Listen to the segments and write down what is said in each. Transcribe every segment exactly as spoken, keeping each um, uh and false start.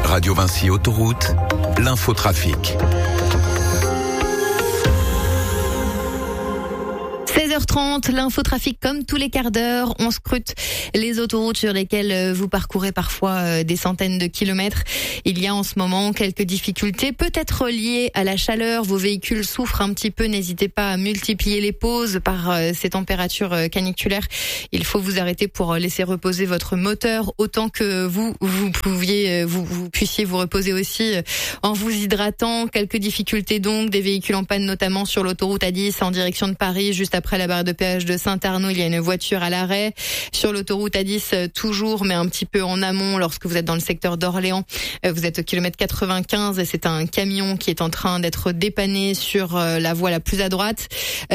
Radio Vinci Autoroute, l'infotrafic. seize heures trente, l'infotrafic comme tous les quarts d'heure. On scrute les autoroutes sur lesquelles vous parcourez parfois des centaines de kilomètres. Il y a en ce moment quelques difficultés, peut-être liées à la chaleur. Vos véhicules souffrent un petit peu. N'hésitez pas à multiplier les pauses par ces températures caniculaires. Il faut vous arrêter pour laisser reposer votre moteur autant que vous, vous pouviez, vous, vous puissiez vous reposer aussi en vous hydratant. Quelques difficultés donc, des véhicules en panne notamment sur l'autoroute A dix en direction de Paris, juste après Après la barre de péage de Saint-Arnaud, il y a une voiture à l'arrêt. Sur l'autoroute A dix, toujours, mais un petit peu en amont, lorsque vous êtes dans le secteur d'Orléans, vous êtes au kilomètre quatre-vingt-quinze et c'est un camion qui est en train d'être dépanné sur la voie la plus à droite.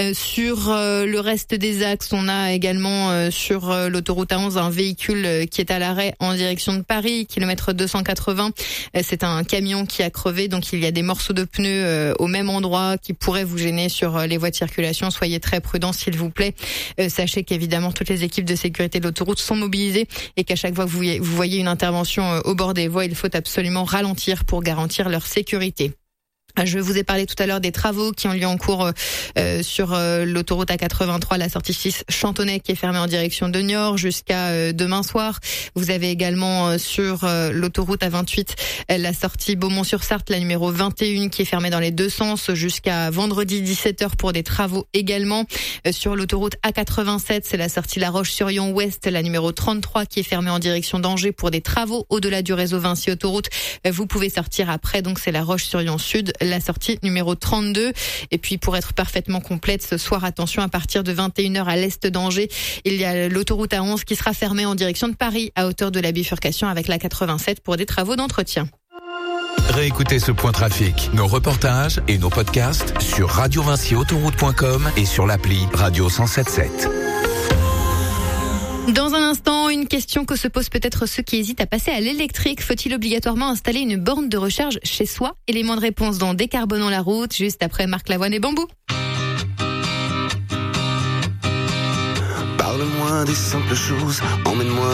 Sur le reste des axes, on a également sur l'autoroute A onze un véhicule qui est à l'arrêt en direction de Paris, kilomètre deux cent quatre-vingts. C'est un camion qui a crevé, donc il y a des morceaux de pneus au même endroit qui pourraient vous gêner sur les voies de circulation. Soyez très prudents, s'il vous plaît. Euh, sachez qu'évidemment toutes les équipes de sécurité de l'autoroute sont mobilisées et qu'à chaque fois que vous, vous voyez une intervention euh, au bord des voies, il faut absolument ralentir pour garantir leur sécurité. Je vous ai parlé tout à l'heure des travaux qui ont lieu en cours euh, sur euh, l'autoroute A quatre-vingt-trois, la sortie six Chantonnay qui est fermée en direction de Niort jusqu'à euh, demain soir. Vous avez également euh, sur euh, l'autoroute A vingt-huit euh, la sortie Beaumont-sur-Sarthe, la numéro vingt et un qui est fermée dans les deux sens jusqu'à vendredi dix-sept heures pour des travaux également. Euh, sur l'autoroute A quatre-vingt-sept, c'est la sortie La Roche-sur-Yon Ouest, la numéro trente-trois qui est fermée en direction d'Angers pour des travaux au-delà du réseau Vinci Autoroute. Euh, vous pouvez sortir après, donc c'est La Roche-sur-Yon Sud, la sortie numéro trente-deux. Et puis pour être parfaitement complète ce soir, attention, à partir de vingt et une heures à l'est d'Angers, il y a l'autoroute A onze qui sera fermée en direction de Paris à hauteur de la bifurcation avec la quatre-vingt-sept pour des travaux d'entretien. Réécoutez ce point trafic, nos reportages et nos podcasts sur radio vinci autoroute point com et sur l'appli Radio cent sept sept. Dans un instant, une question que se posent peut-être ceux qui hésitent à passer à l'électrique. Faut-il obligatoirement installer une borne de recharge chez soi? Élément de réponse dans Décarbonons la route, juste après Marc Lavoine et Bambou. Parle-moi des simples choses, emmène-moi